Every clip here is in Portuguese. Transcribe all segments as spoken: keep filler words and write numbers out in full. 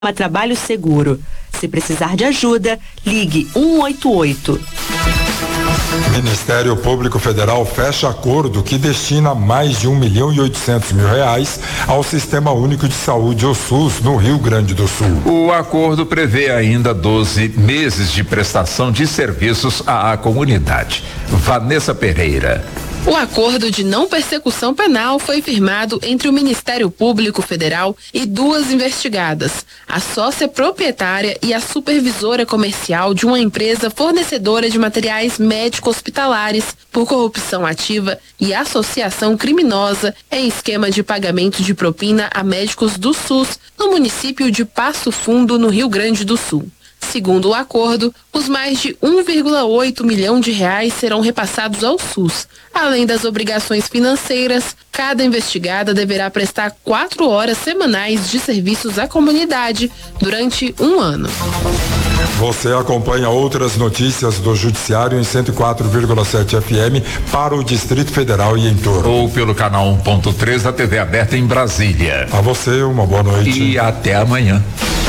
Trabalho Seguro. Se precisar de ajuda, ligue um oito oito. Ministério Público Federal fecha acordo que destina mais de um milhão e oitocentos mil reais ao Sistema Único de Saúde, o SUS, no Rio Grande do Sul. O acordo prevê ainda doze meses de prestação de serviços à comunidade. Vanessa Pereira. O acordo de não persecução penal foi firmado entre o Ministério Público Federal e duas investigadas, a sócia proprietária e a supervisora comercial de uma empresa fornecedora de materiais médico-hospitalares por corrupção ativa e associação criminosa em esquema de pagamento de propina a médicos do SUS no município de Passo Fundo, no Rio Grande do Sul. Segundo o acordo, os mais de um vírgula oito milhão de reais serão repassados ao SUS. Além das obrigações financeiras, cada investigada deverá prestar quatro horas semanais de serviços à comunidade durante um ano. Você acompanha outras notícias do Judiciário em cento e quatro vírgula sete F M para o Distrito Federal e em torno. Ou pelo canal um ponto três da T V aberta em Brasília. A você, uma boa noite. E até amanhã.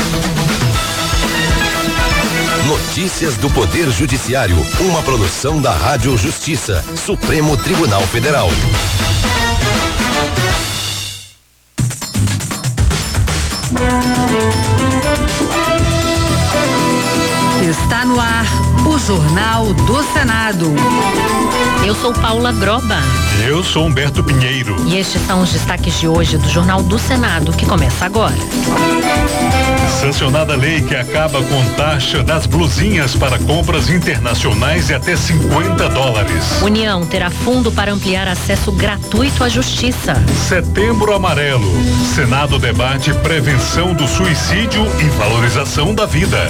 Notícias do Poder Judiciário, uma produção da Rádio Justiça, Supremo Tribunal Federal. Está no ar o Jornal do Senado. Eu sou Paula Groba. Eu sou Humberto Pinheiro. E estes são os destaques de hoje do Jornal do Senado, que começa agora. Sancionada a lei que acaba com taxa das blusinhas para compras internacionais de até cinquenta dólares. União terá fundo para ampliar acesso gratuito à justiça. Setembro Amarelo. Senado debate prevenção do suicídio e valorização da vida.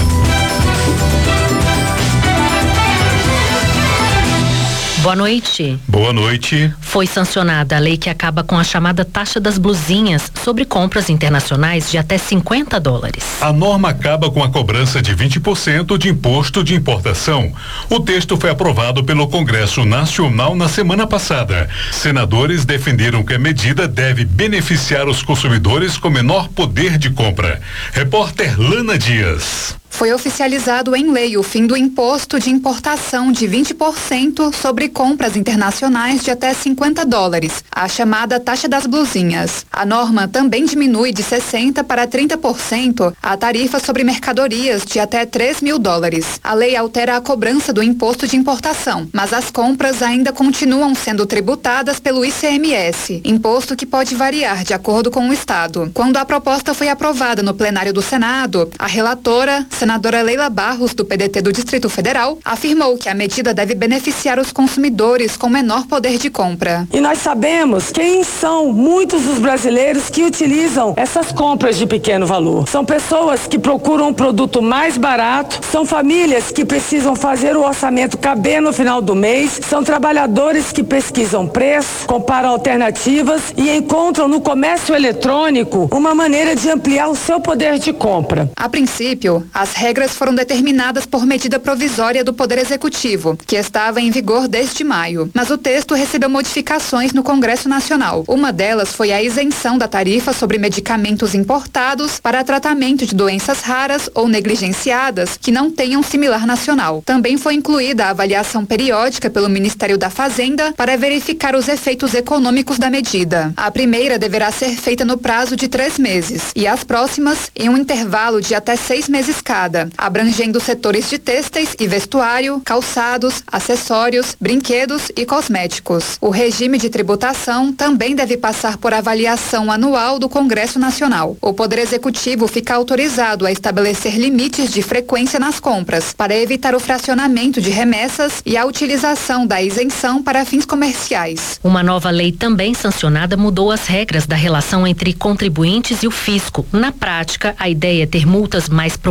Boa noite. Boa noite. Foi sancionada a lei que acaba com a chamada taxa das blusinhas sobre compras internacionais de até cinquenta dólares. A norma acaba com a cobrança de vinte por cento de imposto de importação. O texto foi aprovado pelo Congresso Nacional na semana passada. Senadores defenderam que a medida deve beneficiar os consumidores com menor poder de compra. Repórter Lana Dias. Foi oficializado em lei o fim do imposto de importação de vinte por cento sobre compras internacionais de até cinquenta dólares, a chamada taxa das blusinhas. A norma também diminui de sessenta para trinta por cento a tarifa sobre mercadorias de até três mil dólares. A lei altera a cobrança do imposto de importação, mas as compras ainda continuam sendo tributadas pelo I C M S, imposto que pode variar de acordo com o estado. Quando a proposta foi aprovada no plenário do Senado, a relatora, senadora Leila Barros, do P D T do Distrito Federal, afirmou que a medida deve beneficiar os consumidores com menor poder de compra. E nós sabemos quem são muitos dos brasileiros que utilizam essas compras de pequeno valor. São pessoas que procuram um produto mais barato, são famílias que precisam fazer o orçamento caber no final do mês, são trabalhadores que pesquisam preço, comparam alternativas e encontram no comércio eletrônico uma maneira de ampliar o seu poder de compra. A princípio, as regras foram determinadas por medida provisória do Poder Executivo, que estava em vigor desde maio. Mas o texto recebeu modificações no Congresso Nacional. Uma delas foi a isenção da tarifa sobre medicamentos importados para tratamento de doenças raras ou negligenciadas que não tenham similar nacional. Também foi incluída a avaliação periódica pelo Ministério da Fazenda para verificar os efeitos econômicos da medida. A primeira deverá ser feita no prazo de três meses e as próximas em um intervalo de até seis meses cada, abrangendo setores de têxteis e vestuário, calçados, acessórios, brinquedos e cosméticos. O regime de tributação também deve passar por avaliação anual do Congresso Nacional. O Poder Executivo fica autorizado a estabelecer limites de frequência nas compras, para evitar o fracionamento de remessas e a utilização da isenção para fins comerciais. Uma nova lei também sancionada mudou as regras da relação entre contribuintes e o fisco. Na prática, a ideia é ter multas mais proporcionais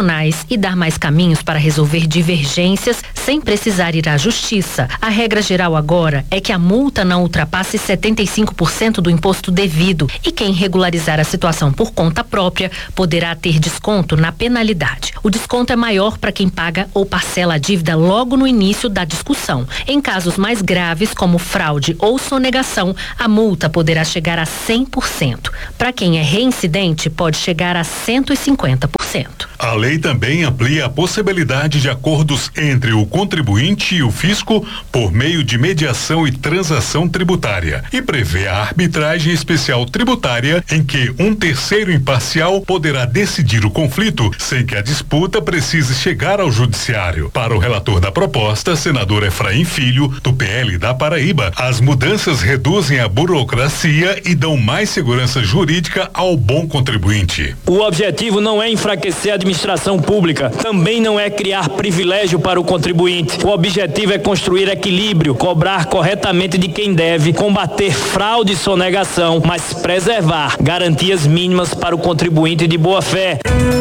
internacionais e dar mais caminhos para resolver divergências sem precisar ir à justiça. A regra geral agora é que a multa não ultrapasse setenta e cinco por cento do imposto devido e quem regularizar a situação por conta própria poderá ter desconto na penalidade. O desconto é maior para quem paga ou parcela a dívida logo no início da discussão. Em casos mais graves, como fraude ou sonegação, a multa poderá chegar a cem por cento. Para quem é reincidente, pode chegar a cento e cinquenta por cento. A lei também amplia a possibilidade de acordos entre o contribuinte e o fisco por meio de mediação e transação tributária e prevê a arbitragem especial tributária em que um terceiro imparcial poderá decidir o conflito sem que a disputa precise chegar ao judiciário. Para o relator da proposta, senador Efraim Filho, do P L da Paraíba, as mudanças reduzem a burocracia e dão mais segurança jurídica ao bom contribuinte. O objetivo não é enfraquecer a administração pública, também não é criar privilégio para o contribuinte. O objetivo é construir equilíbrio, cobrar corretamente de quem deve, combater fraude e sonegação, mas preservar garantias mínimas para o contribuinte de boa fé.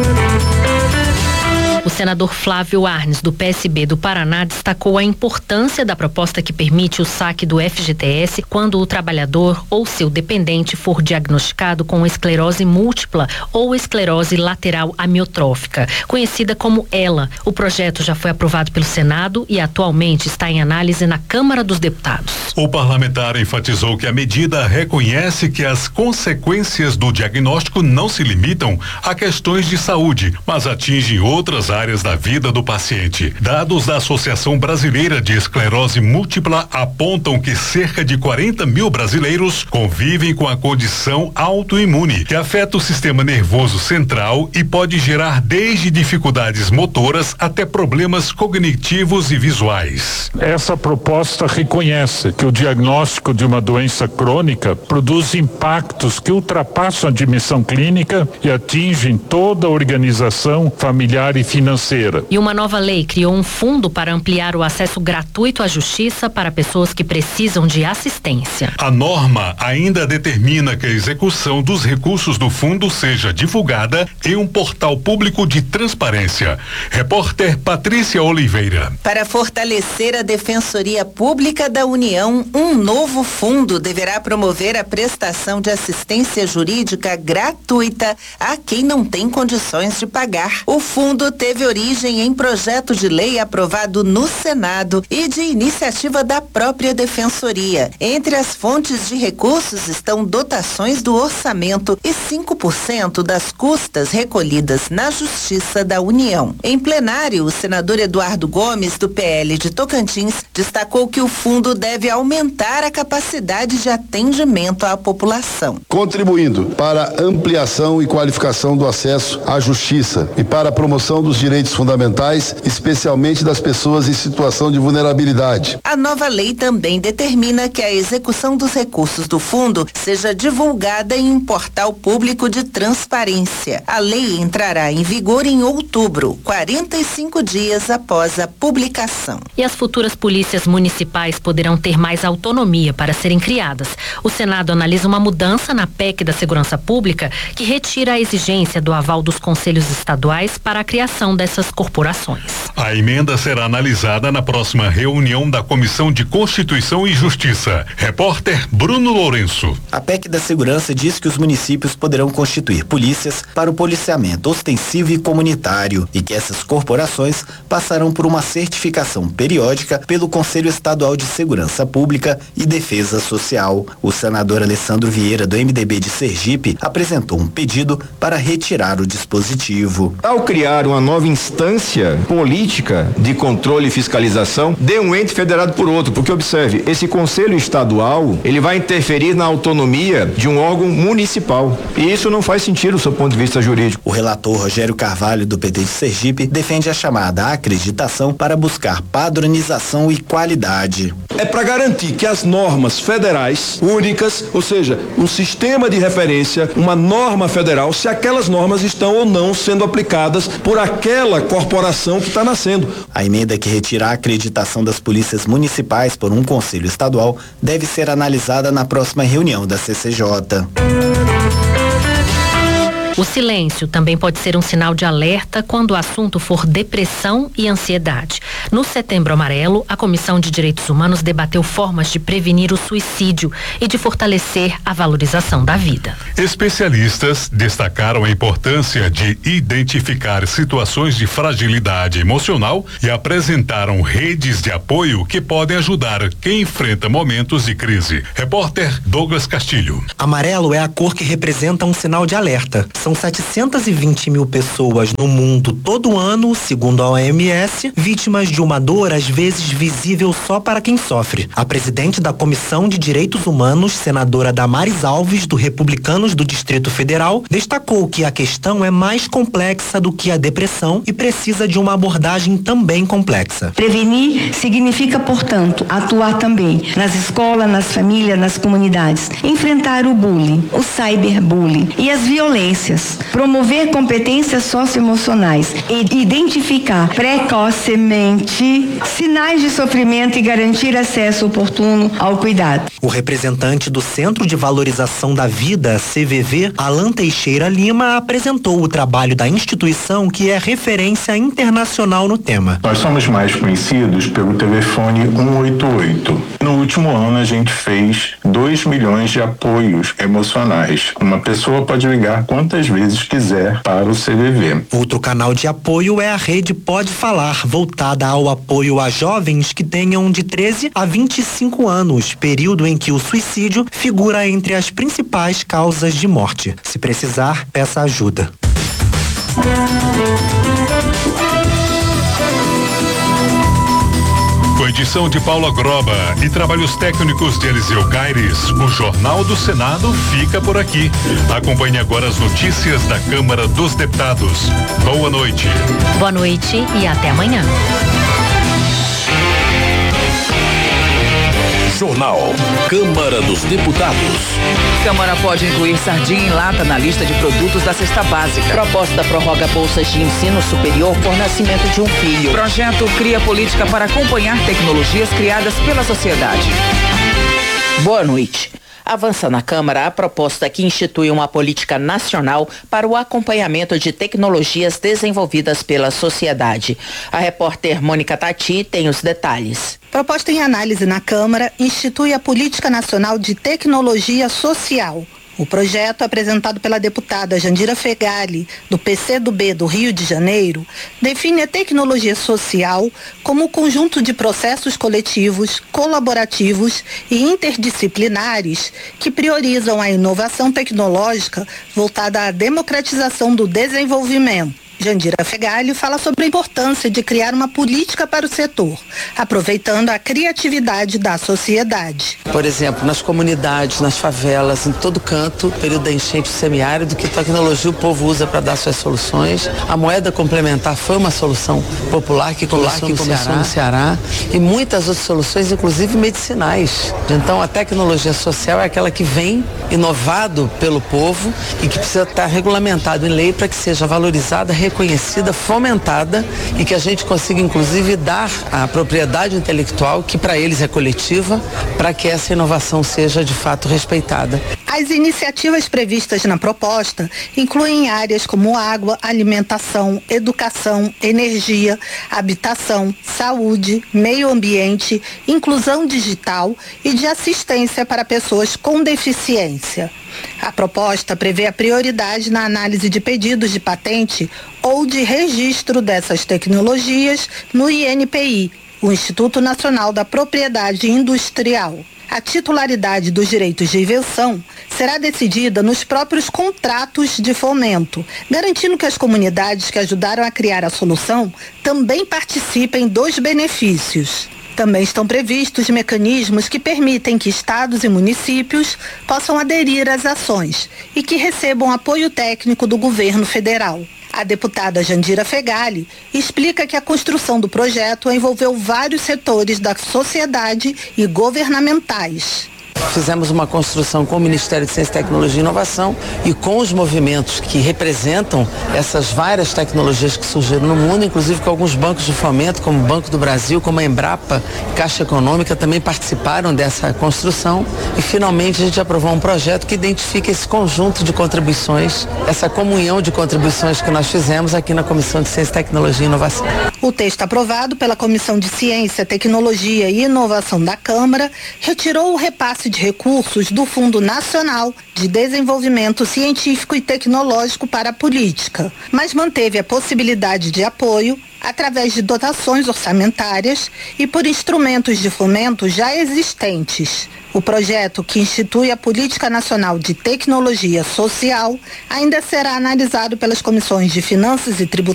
O senador Flávio Arnes, do P S B do Paraná, destacou a importância da proposta que permite o saque do F G T S quando o trabalhador ou seu dependente for diagnosticado com esclerose múltipla ou esclerose lateral amiotrófica, conhecida como ELA. O projeto já foi aprovado pelo Senado e atualmente está em análise na Câmara dos Deputados. O parlamentar enfatizou que a medida reconhece que as consequências do diagnóstico não se limitam a questões de saúde, mas atingem outras áreas da vida do paciente. Dados da Associação Brasileira de Esclerose Múltipla apontam que cerca de quarenta mil brasileiros convivem com a condição autoimune, que afeta o sistema nervoso central e pode gerar desde dificuldades motoras até problemas cognitivos e visuais. Essa proposta reconhece que o diagnóstico de uma doença crônica produz impactos que ultrapassam a dimensão clínica e atingem toda a organização familiar e financeira. E uma nova lei criou um fundo para ampliar o acesso gratuito à justiça para pessoas que precisam de assistência. A norma ainda determina que a execução dos recursos do fundo seja divulgada em um portal público de transparência. Repórter Patrícia Oliveira. Para fortalecer a Defensoria Pública da União, um novo fundo deverá promover a prestação de assistência jurídica gratuita a quem não tem condições de pagar. O fundo teve origem em projeto de lei aprovado no Senado e de iniciativa da própria Defensoria. Entre as fontes de recursos estão dotações do orçamento e cinco por cento das custas recolhidas na Justiça da União. Em plenário, o senador Eduardo Gomes, do P L de Tocantins, destacou que o fundo deve aumentar a capacidade de atendimento à população. Contribuindo para a ampliação e qualificação do acesso à justiça e para a promoção dos direitos fundamentais, especialmente das pessoas em situação de vulnerabilidade. A nova lei também determina que a execução dos recursos do fundo seja divulgada em um portal público de transparência. A lei entrará em vigor em outubro, quarenta e cinco dias após a publicação. E as futuras polícias municipais poderão ter mais autonomia para serem criadas. O Senado analisa uma mudança na P E C da Segurança Pública que retira a exigência do aval dos conselhos estaduais para a criação dessas corporações. A emenda será analisada na próxima reunião da Comissão de Constituição e Justiça. Repórter Bruno Lourenço. A P E C da Segurança diz que os municípios poderão constituir polícias para o policiamento ostensivo e comunitário e que essas corporações passarão por uma certificação periódica pelo Conselho Estadual de Segurança Pública e Defesa Social. O senador Alessandro Vieira, do M D B de Sergipe, apresentou um pedido para retirar o dispositivo. Ao criar uma nova instância política de controle e fiscalização, dê um ente federado por outro, porque observe, esse conselho estadual, ele vai interferir na autonomia de um órgão municipal, e isso não faz sentido do seu ponto de vista jurídico. O relator Rogério Carvalho, do P T de Sergipe, defende a chamada acreditação para buscar padronização e qualidade. É para garantir que as normas federais únicas, ou seja, um sistema de referência, uma norma federal, se aquelas normas estão ou não sendo aplicadas por aquela corporação que está nascendo. A emenda que retira a acreditação das polícias municipais por um conselho estadual deve ser analisada na próxima reunião da C C J. O silêncio também pode ser um sinal de alerta quando o assunto for depressão e ansiedade. No Setembro Amarelo, a Comissão de Direitos Humanos debateu formas de prevenir o suicídio e de fortalecer a valorização da vida. Especialistas destacaram a importância de identificar situações de fragilidade emocional e apresentaram redes de apoio que podem ajudar quem enfrenta momentos de crise. Repórter Douglas Castilho. Amarelo é a cor que representa um sinal de alerta. São setecentos e vinte mil pessoas no mundo todo ano, segundo a O M S, vítimas de uma dor às vezes visível só para quem sofre. A presidente da Comissão de Direitos Humanos, senadora Damares Alves, do Republicanos do Distrito Federal, destacou que a questão é mais complexa do que a depressão e precisa de uma abordagem também complexa. Prevenir significa, portanto, atuar também nas escolas, nas famílias, nas comunidades. Enfrentar o bullying, o cyberbullying e as violências. Promover competências socioemocionais e identificar precocemente sinais de sofrimento e garantir acesso oportuno ao cuidado. O representante do Centro de Valorização da Vida, C V V, Alan Teixeira Lima, apresentou o trabalho da instituição, que é referência internacional no tema. Nós somos mais conhecidos pelo telefone um oito oito. No último ano a gente fez dois milhões de apoios emocionais. Uma pessoa pode ligar quantas vezes quiser para o C V V. Outro canal de apoio é a rede Pode Falar, voltada ao apoio a jovens que tenham de treze a vinte e cinco anos, período em que o suicídio figura entre as principais causas de morte. Se precisar, peça ajuda. Com edição de Paula Groba e trabalhos técnicos de Eliseu Caires, o Jornal do Senado fica por aqui. Acompanhe agora as notícias da Câmara dos Deputados. Boa noite. Boa noite e até amanhã. Jornal Câmara dos Deputados. Câmara pode incluir sardinha em lata na lista de produtos da cesta básica. Proposta prorroga bolsas de ensino superior por nascimento de um filho. Projeto cria política para acompanhar tecnologias criadas pela sociedade. Boa noite. Avança na Câmara a proposta que institui uma política nacional para o acompanhamento de tecnologias desenvolvidas pela sociedade. A repórter Mônica Tati tem os detalhes. Proposta em análise na Câmara institui a Política Nacional de Tecnologia Social. O projeto, apresentado pela deputada Jandira Fegali, do P C do B do Rio de Janeiro, define a tecnologia social como o conjunto de processos coletivos, colaborativos e interdisciplinares que priorizam a inovação tecnológica voltada à democratização do desenvolvimento. Jandira Fegali fala sobre a importância de criar uma política para o setor, aproveitando a criatividade da sociedade. Por exemplo, nas comunidades, nas favelas, em todo canto, período da enchente semiárido, que tecnologia o povo usa para dar suas soluções. A moeda complementar foi uma solução popular que começou, que no, começou Ceará. no Ceará e muitas outras soluções, inclusive medicinais. Então, a tecnologia social é aquela que vem inovado pelo povo e que precisa estar regulamentado em lei para que seja valorizada, reconhecida, fomentada e que a gente consiga inclusive dar a propriedade intelectual, que para eles é coletiva, para que essa inovação seja de fato respeitada. As iniciativas previstas na proposta incluem áreas como água, alimentação, educação, energia, habitação, saúde, meio ambiente, inclusão digital e de assistência para pessoas com deficiência. A proposta prevê a prioridade na análise de pedidos de patente ou de registro dessas tecnologias no I N P I, o Instituto Nacional da Propriedade Industrial. A titularidade dos direitos de invenção será decidida nos próprios contratos de fomento, garantindo que as comunidades que ajudaram a criar a solução também participem dos benefícios. Também estão previstos mecanismos que permitem que estados e municípios possam aderir às ações e que recebam apoio técnico do governo federal. A deputada Jandira Fegali explica que a construção do projeto envolveu vários setores da sociedade e governamentais. Fizemos uma construção com o Ministério de Ciência, Tecnologia e Inovação e com os movimentos que representam essas várias tecnologias que surgiram no mundo, inclusive com alguns bancos de fomento, como o Banco do Brasil, como a Embrapa, Caixa Econômica, também participaram dessa construção e finalmente a gente aprovou um projeto que identifica esse conjunto de contribuições, essa comunhão de contribuições que nós fizemos aqui na Comissão de Ciência, Tecnologia e Inovação. O texto aprovado pela Comissão de Ciência, Tecnologia e Inovação da Câmara retirou o repasse de recursos do Fundo Nacional de Desenvolvimento Científico e Tecnológico para a política, mas manteve a possibilidade de apoio através de dotações orçamentárias e por instrumentos de fomento já existentes. O projeto, que institui a Política Nacional de Tecnologia Social, ainda será analisado pelas comissões de Finanças e Tributação